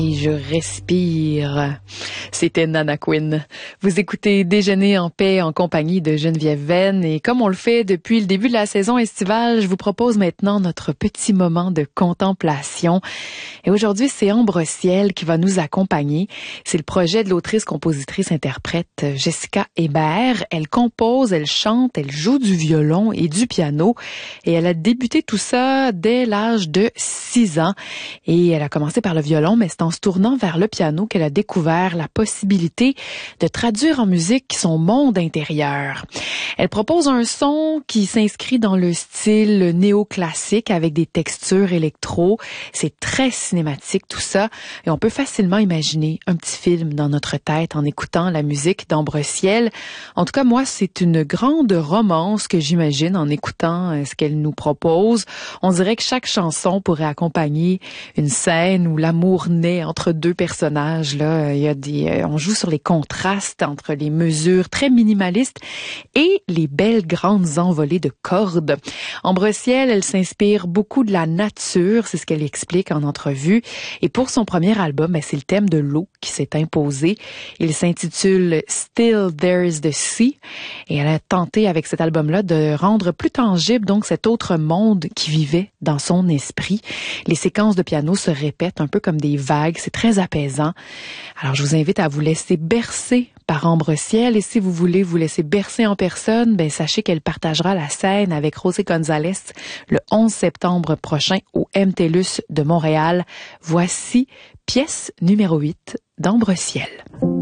Et je respire. C'était Nana Quinn. Vous écoutez Déjeuner en paix en compagnie de Geneviève Venn et comme on le fait depuis le début de la saison estivale, je vous propose maintenant notre petit moment de contemplation. Et aujourd'hui, c'est Ambre Ciel qui va nous accompagner. C'est le projet de l'autrice, compositrice, interprète Jessica Hébert. Elle compose, elle chante, elle joue du violon et du piano et elle a débuté tout ça dès l'âge de 6 ans. Et elle a commencé par le violon, mais c'est en se tournant vers le piano qu'elle a découvert la possibilité de traduire en musique son monde intérieur. Elle propose un son qui s'inscrit dans le style néoclassique avec des textures électro. C'est très cinématique tout ça et on peut facilement imaginer un petit film dans notre tête en écoutant la musique d'Ambre Ciel. En tout cas, moi, c'est une grande romance que j'imagine en écoutant ce qu'elle nous propose. On dirait que chaque chanson pourrait accompagner une scène où l'amour naît entre deux personnages. Là, il y a on joue sur les contrastes entre les mesures très minimalistes et les belles grandes envolées de cordes. Ambre Ciel, elle s'inspire beaucoup de la nature, c'est ce qu'elle explique en entrevue. Et pour son premier album, c'est le thème de l'eau qui s'est imposé. Il s'intitule Still There's the Sea. Et elle a tenté avec cet album-là de rendre plus tangible donc cet autre monde qui vivait dans son esprit. Les séquences de piano se répètent un peu comme des vagues, c'est très apaisant. Alors je vous invite à vous laisser bercer par Ambre Ciel et si vous voulez vous laisser bercer en personne, sachez qu'elle partagera la scène avec José González le 11 septembre prochain au MTLUS de Montréal. Voici pièce numéro 8 d'Ambre Ciel.